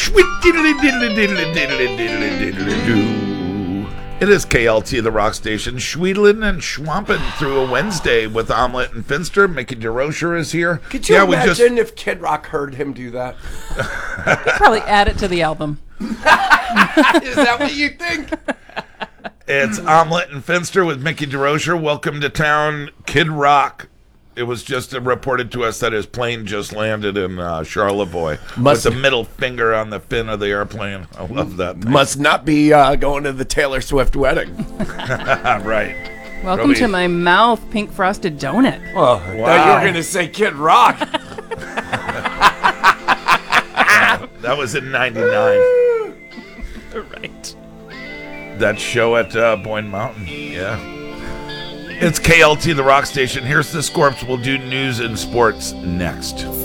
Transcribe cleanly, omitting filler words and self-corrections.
It is KLT, the rock station, Schweedlin' and Schwampin' through a Wednesday with Omelette and Finster. Mickey DeRocher is here. Could you imagine if Kid Rock heard him do that? He'd probably add it to the album. Is that what you think? It's Omelette and Finster with Mickey DeRocher. Welcome to town, Kid Rock. It was just reported to us that his plane just landed in Charlevoix with the middle finger on the fin of the airplane. I love that thing. Must not be going to the Taylor Swift wedding. Right. Welcome to my mouth, pink frosted donut. Oh, I thought you were going to say Kid Rock. That was in 99. Right. That show at Boyne Mountain. Yeah. It's KLT, the rock station. Here's the Scorps. We'll do news and sports next.